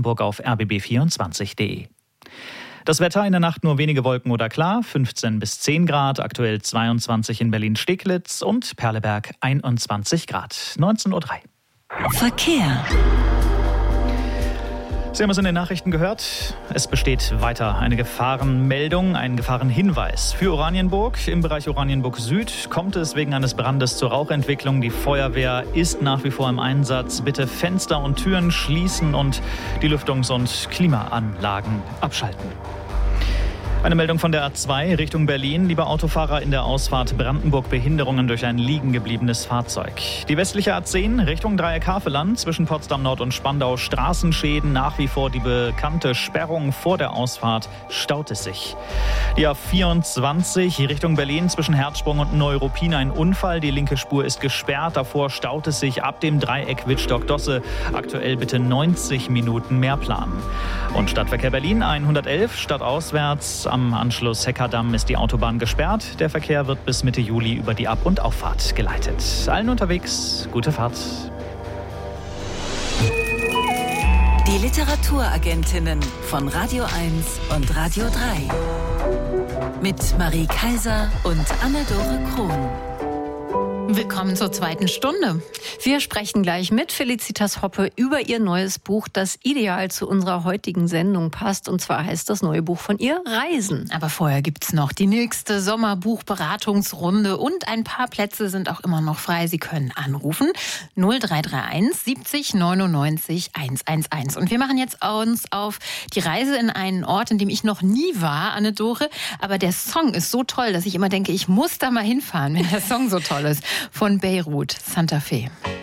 Brandenburg auf rbb24.de. Das Wetter in der Nacht nur wenige Wolken oder klar, 15 bis 10 Grad, aktuell 22 in Berlin-Steglitz und Perleberg 21 Grad, 19:03 Uhr. Verkehr. Sie haben es in den Nachrichten gehört. Es besteht weiter eine Gefahrenmeldung, ein Gefahrenhinweis für Oranienburg. Im Bereich Oranienburg Süd kommt es wegen eines Brandes zur Rauchentwicklung. Die Feuerwehr ist nach wie vor im Einsatz. Bitte Fenster und Türen schließen und die Lüftungs- und Klimaanlagen abschalten. Eine Meldung von der A2 Richtung Berlin. Liebe Autofahrer, in der Ausfahrt Brandenburg Behinderungen durch ein liegen gebliebenes Fahrzeug. Die westliche A10 Richtung Dreieck Havelland zwischen Potsdam Nord und Spandau Straßenschäden. Nach wie vor die bekannte Sperrung vor der Ausfahrt staut es sich. Die A24 Richtung Berlin zwischen Herzsprung und Neuruppin ein Unfall. Die linke Spur ist gesperrt. Davor staut es sich ab dem Dreieck Wittstock-Dosse. Aktuell bitte 90 Minuten mehr planen. Und Stadtverkehr Berlin 111 stadtauswärts. Am Anschluss Heckerdamm ist die Autobahn gesperrt. Der Verkehr wird bis Mitte Juli über die Ab- und Auffahrt geleitet. Allen unterwegs, gute Fahrt. Die Literaturagentinnen von Radio 1 und Radio 3. Mit Marie Kaiser und Anne-Dore Krohn. Willkommen zur zweiten Stunde. Wir sprechen gleich mit Felicitas Hoppe über ihr neues Buch, das ideal zu unserer heutigen Sendung passt. Und zwar heißt das neue Buch von ihr Reisen. Aber vorher gibt's noch die nächste Sommerbuchberatungsrunde und ein paar Plätze sind auch immer noch frei. Sie können anrufen 0331 70 99 111. Und wir machen jetzt uns auf die Reise in einen Ort, in dem ich noch nie war, Anne-Dore. Aber der Song ist so toll, dass ich immer denke, ich muss da mal hinfahren, wenn der Song so toll ist. Von Beirut, Santa Fe.